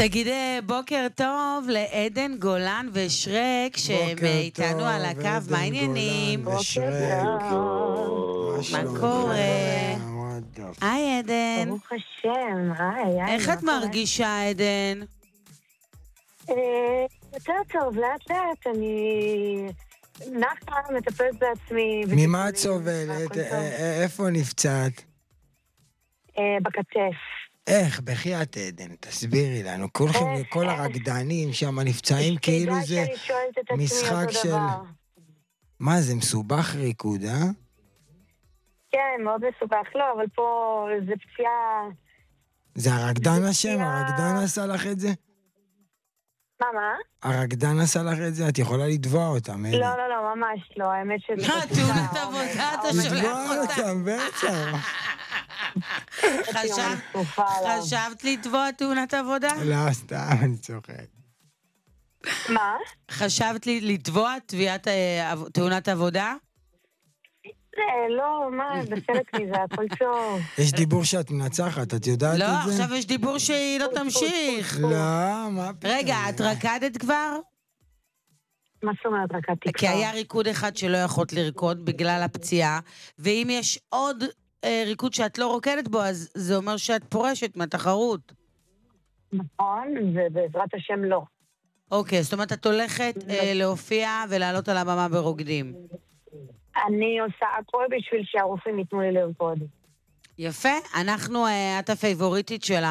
תגיד בוקר טוב לעדן גולן ושרק שהם איתנו על הקו, מה העניינים? מה קורה? היי עדן. ברוך השם, היי. איך את מרגישה עדן? יותר טוב, לאט לאט, אני נחה, מטפלת בעצמי. ממה את סובלת? איפה נפצעת? בכתף. איך? בחייאת עדן, תסבירי לנו. כולכם, כל הרקדנים שם נפצעים כאילו זה משחק של... מה, זה מסובך ריקוד, אה? כן, מאוד מסובך. לא, אבל פה זה פציעה... זה הרקדן השם? הרקדן עשה לך את זה? מה? הרקדן עשה לך את זה? את יכולה לתבוע אותם, לא, ממש לא. האמת שזה... תאונת עבודה, אתה שולח לתבוע אותם. אותם, בטח. חשבת לתבוע תאונת עבודה? לא, סתם, אני צוחק. מה? חשבת לתבוע תאונת עבודה? לא, מה, בחלק מזה, הכל טוב. יש דיבור שאת מנצחת, את יודעת את זה? לא, עכשיו יש דיבור שהיא לא תמשיך. לא, מה פתאום? רגע, את רקדת כבר? מה זאת אומרת רקדתי כבר? כי היה ריקוד אחד שלא יכולת לרקוד בגלל הפציעה, ואם יש עוד ריקוד שאת לא רוקדת בו, אז זה אומר שאת פורשת מהתחרות. נכון, ובעזרת השם לא. אוקיי, זאת אומרת, את הולכת להופיע ולעלות על הבמה ברוקדים. אני עושה הכל בשביל שהרופאים ייתנו לי לרקוד. יפה, את הפייבוריטית שלנו.